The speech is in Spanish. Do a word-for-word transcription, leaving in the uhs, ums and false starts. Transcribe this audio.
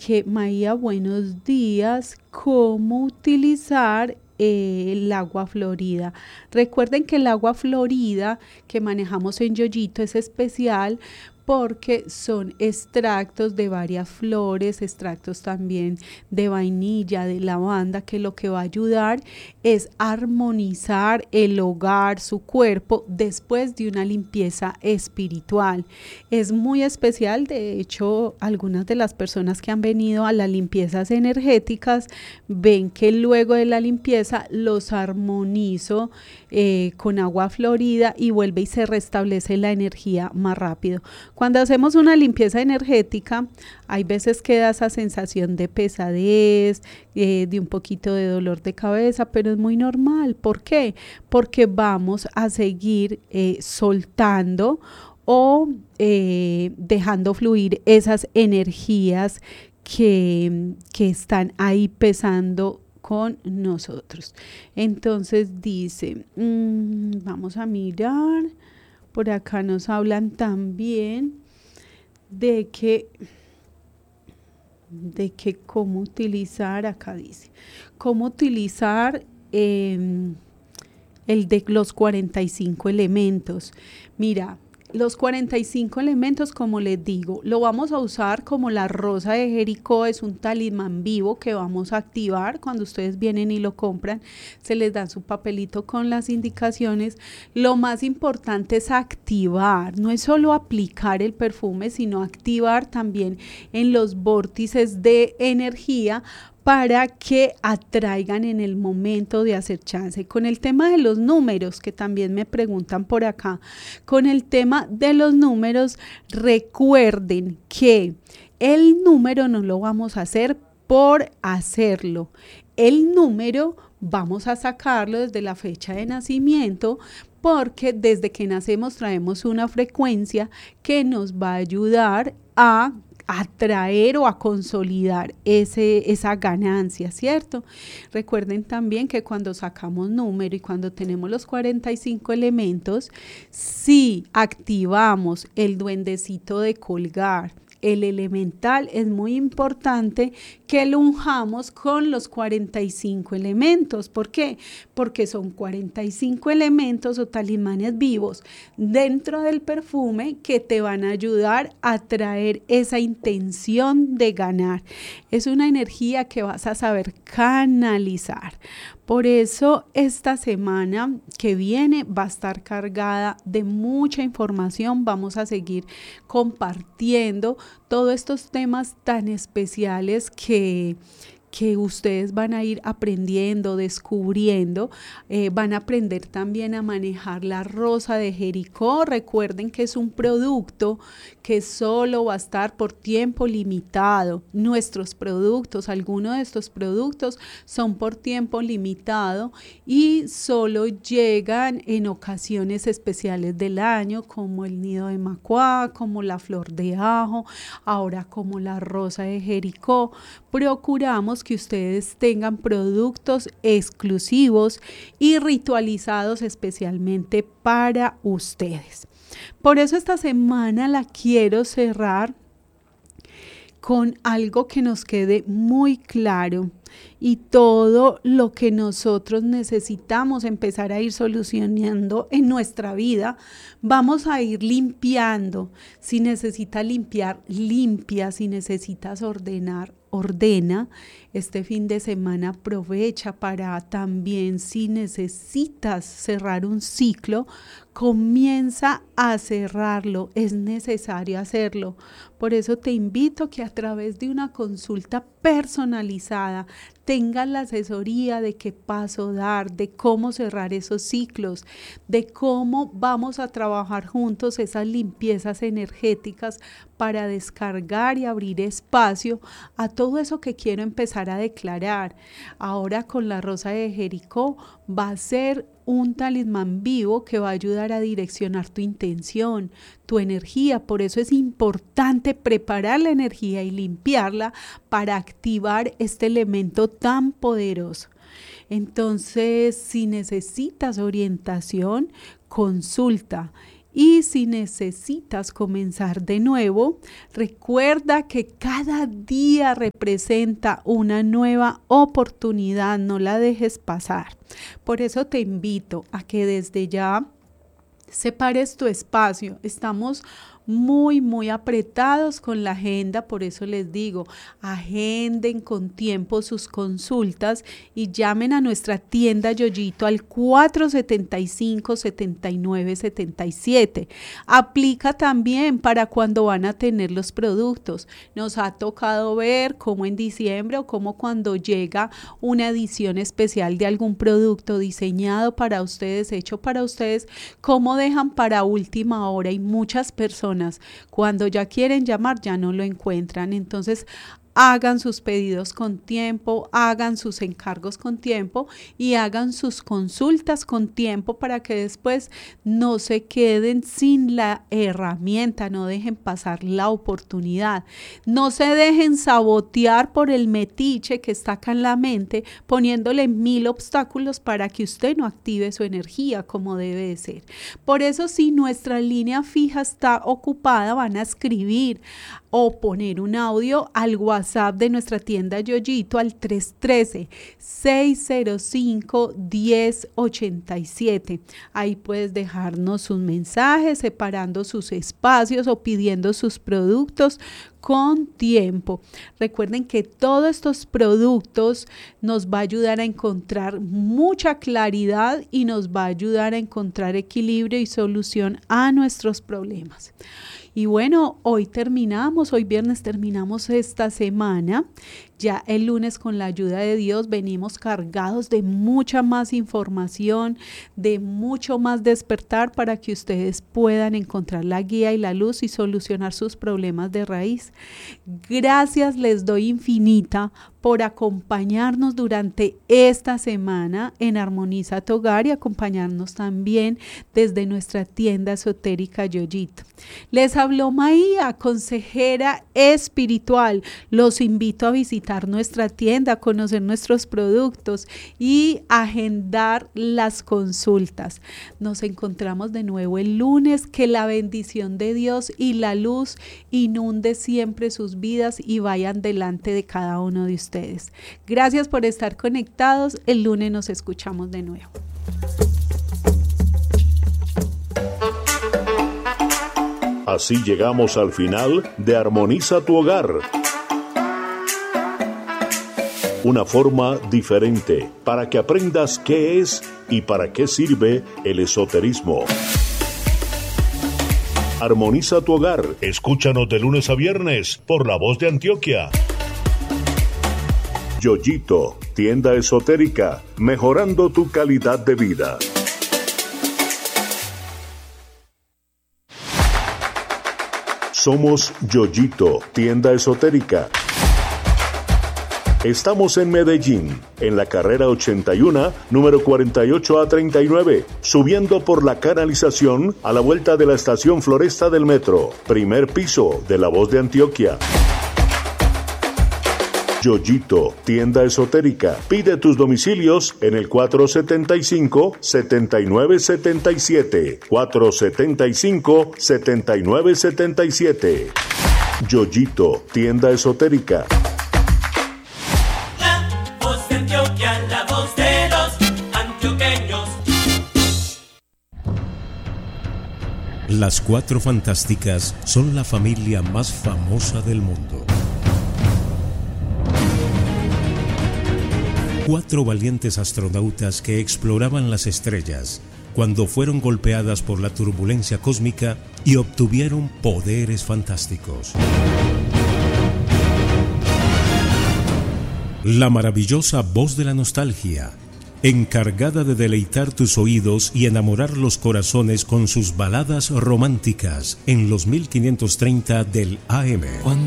que, Maía, buenos días, ¿cómo utilizar eh, el agua florida? Recuerden que el agua florida que manejamos en Yoyito es especial porque son extractos de varias flores, extractos también de vainilla, de lavanda, que lo que va a ayudar es armonizar el hogar, su cuerpo, después de una limpieza espiritual. Es muy especial, de hecho, algunas de las personas que han venido a las limpiezas energéticas ven que luego de la limpieza los armonizo eh, con agua florida y vuelve y se restablece la energía más rápido. Cuando hacemos una limpieza energética, hay veces que da esa sensación de pesadez, eh, de un poquito de dolor de cabeza, pero es muy normal. ¿Por qué? Porque vamos a seguir eh, soltando o eh, dejando fluir esas energías que, que están ahí pesando con nosotros. Entonces dice, mmm, vamos a mirar. Por acá nos hablan también de que, de que cómo utilizar, acá dice, cómo utilizar eh, el de los cuarenta y cinco elementos. Mira, los cuarenta y cinco elementos, como les digo, lo vamos a usar como la rosa de Jericó, es un talismán vivo que vamos a activar cuando ustedes vienen y lo compran, se les da su papelito con las indicaciones. Lo más importante es activar, no es solo aplicar el perfume, sino activar también en los vórtices de energía para que atraigan en el momento de hacer chance. Con el tema de los números, que también me preguntan por acá, con el tema de los números, recuerden que el número no lo vamos a hacer por hacerlo. El número vamos a sacarlo desde la fecha de nacimiento, porque desde que nacemos traemos una frecuencia que nos va a ayudar a atraer o a consolidar ese, esa ganancia, ¿cierto? Recuerden también que cuando sacamos número y cuando tenemos los cuarenta y cinco elementos, si activamos el duendecito de colgar, el elemental, es muy importante que lo unjamos con los cuarenta y cinco elementos. ¿Por qué? Porque son cuarenta y cinco elementos o talismanes vivos dentro del perfume que te van a ayudar a traer esa intención de ganar. Es una energía que vas a saber canalizar. Por eso esta semana que viene va a estar cargada de mucha información. Vamos a seguir compartiendo todos estos temas tan especiales que, que ustedes van a ir aprendiendo, descubriendo. Eh, van a aprender también a manejar la rosa de Jericó. Recuerden que es un producto que solo va a estar por tiempo limitado. Nuestros productos, algunos de estos productos son por tiempo limitado y solo llegan en ocasiones especiales del año, como el nido de macuá, como la flor de ajo, ahora como la rosa de Jericó. Procuramos que ustedes tengan productos exclusivos y ritualizados especialmente para ustedes. Por eso esta semana la quiero cerrar con algo que nos quede muy claro y todo lo que nosotros necesitamos empezar a ir solucionando en nuestra vida, vamos a ir limpiando. Si necesitas limpiar, limpia. Si necesitas ordenar, ordena. Este fin de semana aprovecha para también, si necesitas cerrar un ciclo, comienza a cerrarlo. Es necesario hacerlo. Por eso te invito que a través de una consulta personalizada tengas la asesoría de qué paso dar, de cómo cerrar esos ciclos, de cómo vamos a trabajar juntos esas limpiezas energéticas para descargar y abrir espacio a todo eso que quiero empezar a declarar. Ahora con la rosa de Jericó va a ser un talismán vivo que va a ayudar a direccionar tu intención, tu energía. Por eso es importante preparar la energía y limpiarla para activar este elemento tan poderoso. Entonces, si necesitas orientación, consulta Y si necesitas comenzar de nuevo, recuerda que cada día representa una nueva oportunidad, no la dejes pasar. Por eso te invito a que desde ya separes tu espacio. Estamos muy, muy apretados con la agenda, por eso les digo, agenden con tiempo sus consultas y llamen a nuestra tienda Yoyito al cuatro setenta y cinco, setenta y nueve setenta y siete. Aplica también para cuando van a tener los productos. Nos ha tocado ver cómo en diciembre o cómo cuando llega una edición especial de algún producto diseñado para ustedes, hecho para ustedes, cómo dejan para última hora y muchas personas cuando ya quieren llamar ya no lo encuentran. Entonces hagan sus pedidos con tiempo, hagan sus encargos con tiempo y hagan sus consultas con tiempo para que después no se queden sin la herramienta, no dejen pasar la oportunidad, no se dejen sabotear por el metiche que está acá en la mente poniéndole mil obstáculos para que usted no active su energía como debe de ser. Por eso, si nuestra línea fija está ocupada, van a escribir o poner un audio al WhatsApp de nuestra tienda Yoyito al tres uno tres, seis cero cinco, uno cero ocho siete. Ahí puedes dejarnos sus mensajes, separando sus espacios o pidiendo sus productos con tiempo. Recuerden que todos estos productos nos va a ayudar a encontrar mucha claridad y nos va a ayudar a encontrar equilibrio y solución a nuestros problemas. Y bueno, hoy terminamos, hoy viernes terminamos esta semana. Ya el lunes, con la ayuda de Dios, venimos cargados de mucha más información, de mucho más despertar para que ustedes puedan encontrar la guía y la luz y solucionar sus problemas de raíz. Gracias les doy infinita por acompañarnos durante esta semana en Armoniza tu Hogar y acompañarnos también desde nuestra tienda esotérica Yoyito. Les habló Maía, consejera espiritual. Los invito a visitar nuestra tienda, a conocer nuestros productos y agendar las consultas. Nos encontramos de nuevo el lunes. Que la bendición de Dios y la luz inunde siempre sus vidas y vayan delante de cada uno de ustedes. Gracias por estar conectados. El lunes nos escuchamos de nuevo. Así llegamos al final de Armoniza tu Hogar. Una forma diferente para que aprendas qué es y para qué sirve el esoterismo. Armoniza tu Hogar. Escúchanos de lunes a viernes por La Voz de Antioquia. Yoyito, tienda esotérica, mejorando tu calidad de vida. Somos Yoyito, tienda esotérica. Estamos en Medellín, en la carrera ochenta y uno, número cuarenta y ocho a treinta y nueve, subiendo por la canalización a la vuelta de la estación Floresta del Metro, primer piso de La Voz de Antioquia. Yoyito, tienda esotérica. Pide tus domicilios en el cuatro setenta y cinco, setenta y nueve setenta y siete, cuatro setenta y cinco, setenta y nueve setenta y siete. Yoyito, tienda esotérica. La Voz de Antioquia, la voz de los antioqueños. Las Cuatro Fantásticas son la familia más famosa del mundo. Cuatro valientes astronautas que exploraban las estrellas cuando fueron golpeadas por la turbulencia cósmica y obtuvieron poderes fantásticos. La maravillosa voz de la nostalgia, encargada de deleitar tus oídos y enamorar los corazones con sus baladas románticas en los mil quinientos treinta del A M.